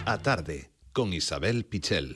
A tarde, con Isabel Pichel.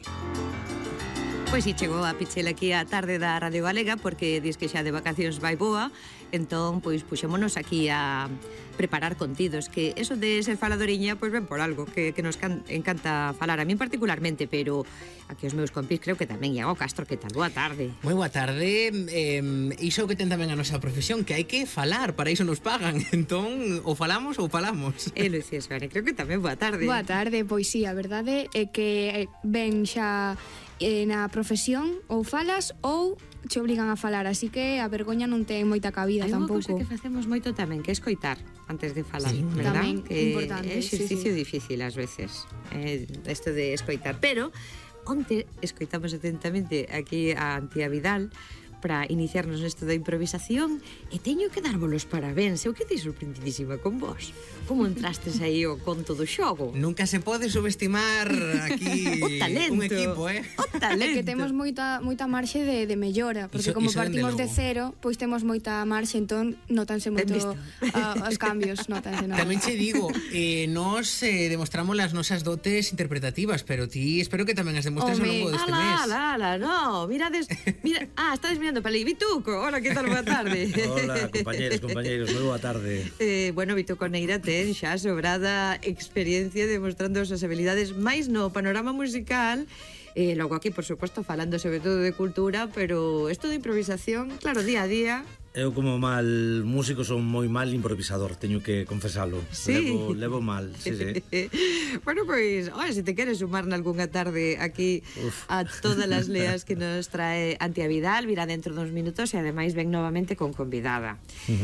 Pois si chegou a Pichel aquí a tarde da Radio Galega porque dis que xa de vacacións vai boa, entón pois puxémonos aquí a preparar contidos, que eso de ser faladoriña pois ven por algo, que nos encanta falar a min particularmente, pero aquí os meus compis creo que tamén. Iago Castro, que tal? Boa tarde. Moi boa tarde. Iso que ten tamén a nosa profesión, que hai que falar, para iso nos pagan. Entón, ou falamos ou falamos. Lucía Suárez, creo que tamén boa tarde. Boa tarde, pois sí, a verdade é que ven xa na profesión ou falas ou te obrigan a falar, así que a vergoña non ten moita cabida tampouco. Hai unha cousa que facemos moito tamén, que é escoitar antes de falar, sí, verdad? Tamén, que importante. É exercicio sí. difícil ás veces, isto de escoitar, pero onte escoitamos atentamente aquí a Antía Vidal para iniciarnos nesto da improvisación e teño que darvos os parabéns. Eu quedei sorprendidísima con vos. Como entrastes aí o conto do xogo? Nunca se pode subestimar aquí o talento. Un equipo, O talento. É que temos moita marxe de mellora, porque como partimos de cero, pois temos moita marxe, entón notanse moito os cambios, notanse. Tamén che digo, nos demostramos as nosas dotes interpretativas, pero ti espero que tamén as demostres ao longo deste mes. No, mirades, mira, estades mirando para ali, Vituco, hola, que tal, boa tarde. Hola, compañeiros, moi boa tarde. Bueno, Vituco Neira ten xa sobrada experiencia demostrando as habilidades máis no panorama musical. Logo aquí, por suposto, falando sobre todo de cultura, pero isto de improvisación, claro, día a día. Eu como mal músico son moi mal improvisador, teño que confesalo. Sí. Levo mal, sí. Bueno, pois, se te queres sumar nalgúnha tarde aquí a todas as leas que nos trae Antía Vidal, virá dentro dos minutos e ademais ven novamente con convidada.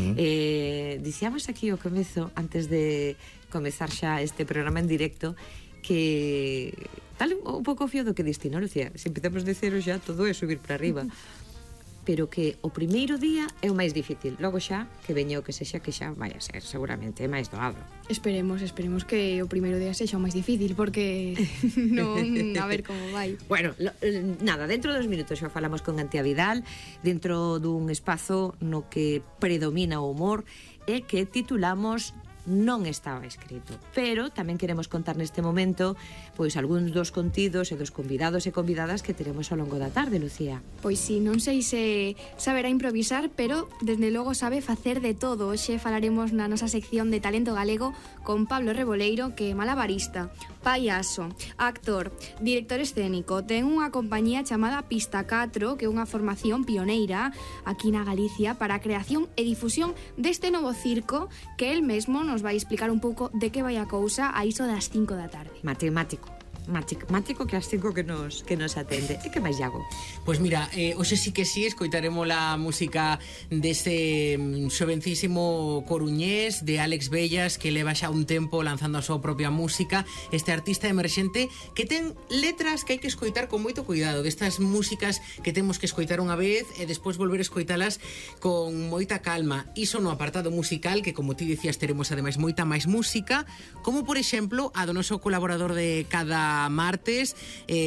Dicíamos aquí ao comezo, antes de comezar xa este programa en directo, que tal un pouco fío do que diste, non, Lucía? Se empezamos de cero xa, todo é subir para arriba. Pero que o primeiro día é o máis difícil. Logo xa, que veña o que sexa, que xa vai a ser, seguramente, é máis doado. Esperemos que o primeiro día sexa o máis difícil, porque non, a ver como vai. Bueno, nada, dentro dos minutos xa falamos con Antía Vidal, dentro dun espazo no que predomina o humor, e que titulamos Non estaba escrito, pero tamén queremos contar neste momento pois algúns dos contidos e dos convidados e convidadas que teremos ao longo da tarde, Lucía. Pois si, non sei se saberá improvisar, pero desde logo sabe facer de todo. Hoxe falaremos na nosa sección de talento galego con Pablo Reboleiro, que é malabarista, payaso, actor, director escénico. Ten unha compañía chamada Pista 4, que é unha formación pioneira aquí na Galicia para a creación e difusión deste novo circo que el mesmo nos vai explicar un pouco de que vai a cousa a iso das 5 da tarde. Matemático que as 5 que nos atende. E que máis, Iago? Pois mira, hoxe sí que sí escoitaremos a música deste xovencísimo coruñés de Álex Bellas, que leva xa un tempo lanzando a súa propia música, este artista emerxente que ten letras que hai que escoitar con moito cuidado, destas músicas que temos que escoitar unha vez e despois volver a escoitalas con moita calma. Iso no apartado musical, que como ti dicías teremos ademais moita máis música, como por exemplo a do noso colaborador de cada martes,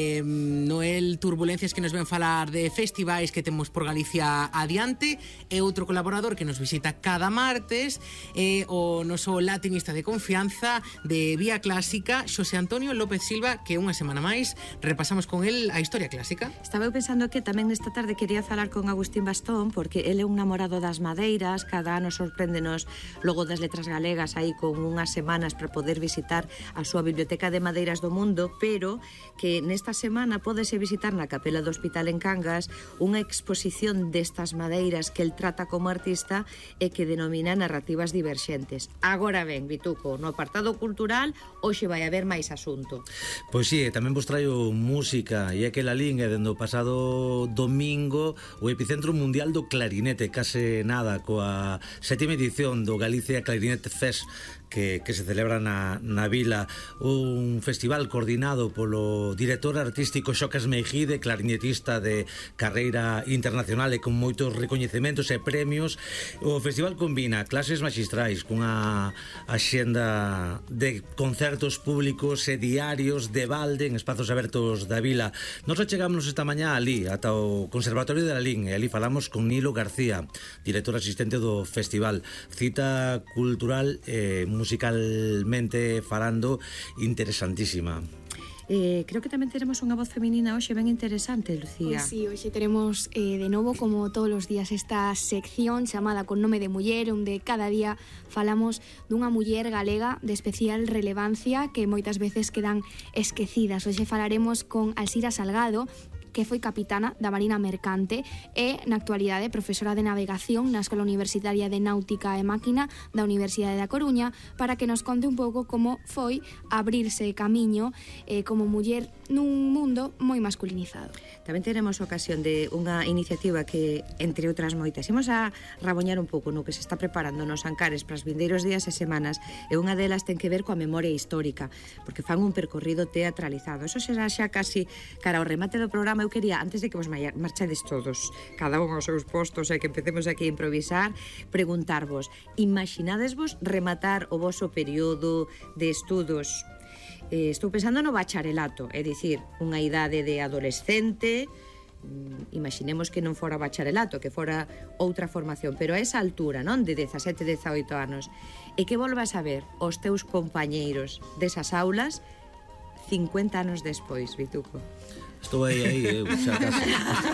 Noel Turbulencias, que nos ven falar de festivais que temos por Galicia adiante, e outro colaborador que nos visita cada martes é o noso latinista de confianza de Vía Clásica, Xosé Antonio López Silva, que unha semana máis repasamos con el a historia clásica. Estaba eu pensando que tamén nesta tarde quería falar con Agustín Bastón, porque ele é un namorado das madeiras, cada ano sorpréndenos logo das letras galegas aí con unhas semanas para poder visitar a súa biblioteca de madeiras do mundo, pero que nesta semana pódese visitar na Capela do Hospital en Cangas unha exposición destas madeiras que el trata como artista e que denomina narrativas diverxentes. Agora ben, Vituco, no apartado cultural hoxe vai haber máis asunto. Pois si, tamén vos traio música, e é que la liña dende o pasado domingo o epicentro mundial do clarinete, case nada, coa 7ª edición do Galicia Clarinet Fest, que se celebra na vila, un festival coordinado polo director artístico Xocas Meijide, clarinetista de carreira internacional e con moitos recoñecementos e premios. O festival combina clases maxistrais cunha axenda de concertos públicos e diarios de balde en espazos abertos da vila. Nos achegámonos esta mañá ali, ata o Conservatorio de Lalín, e ali falamos con Nilo García, director asistente do festival. Cita cultural e musicalmente falando interesantísima. Creo que tamén teremos unha voz feminina hoxe ben interesante, Lucía. Pois sí, hoxe teremos de novo, como todos os días, esta sección chamada Con nome de muller, onde cada día falamos dunha muller galega de especial relevancia que moitas veces quedan esquecidas. Hoxe falaremos con Alzira Salgado, que foi capitana da Marina Mercante e, na actualidade, profesora de navegación na Escola Universitaria de Náutica e Máquina da Universidade da Coruña, para que nos conte un pouco como foi abrirse camiño como muller nun mundo moi masculinizado. Tamén teremos ocasión de unha iniciativa que, entre outras moitas, imos a raboñar un pouco no que se está preparando nos Ancares para os vindeiros días e semanas, e unha delas ten que ver coa memoria histórica, porque fan un percorrido teatralizado. Eso será xa casi cara ao remate do programa. Eu quería, antes de que vos marchades todos, cada un aos seus postos, e que empecemos aquí a improvisar, preguntarvos, imaginadesvos rematar o voso período de estudos? Estou pensando no bacharelato, é dicir, unha idade de adolescente, imaginemos que non fora bacharelato, que fora outra formación, pero a esa altura, non, de 17, 18 anos, e que volvas a ver os teus compañeiros desas aulas 50 anos despois, Vituco. Estou aí, xa casi.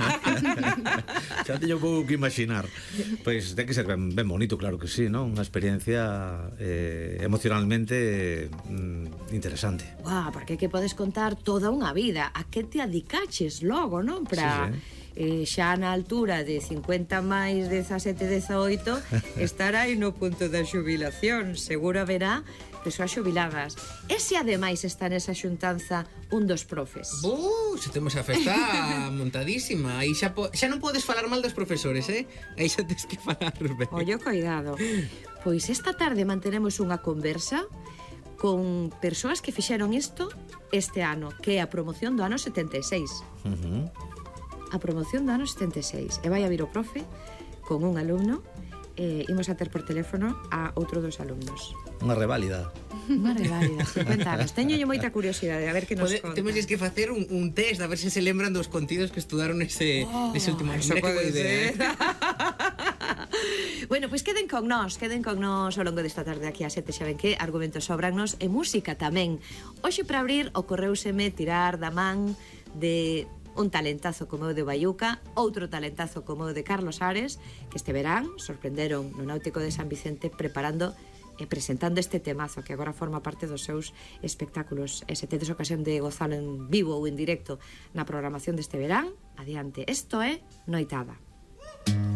Xa teño pouco que imaginar. Pois ten que ser ben bonito, claro que sí, non? Unha experiencia emocionalmente interesante. Guau, porque que podes contar toda unha vida. A que te adicaches logo, non? Para... Sí. Xa na altura de 50 máis 17, 18 estar aí no punto da xubilación. Seguro haberá persoas xubiladas. E se ademais está nesa xuntanza un dos profes? Se temos a festa montadísima. Aí xa non podes falar mal dos profesores, Aí xa tens que falar ben. Ollo, cuidado. Pois esta tarde manteremos unha conversa con persoas que fixeron isto este ano, que é a promoción do ano 76. A promoción do ano 76. E vai a vir o profe con un alumno, imos a ter por teléfono a outro dos alumnos. Unha reválida. Unha reválida, 50 anos. Teñolle moita curiosidade, a ver que nos conta. Temos que facer un test, a ver se lembran dos contidos que estudaron nese último ano. Eso pode ser. Bueno, pois queden con nós ao longo desta tarde aquí a 7, xa ven que argumentos sobrannos e música tamén. Hoxe para abrir ocorreuseme tirar da man de un talentazo como o de Baiuca, outro talentazo como o de Carlos Ares, que este verán sorprenderon no Náutico de San Vicente preparando e presentando este temazo que agora forma parte dos seus espectáculos. E se tedes ocasión de gozalo en vivo ou en directo na programación deste verán, adiante. Isto é Noitada.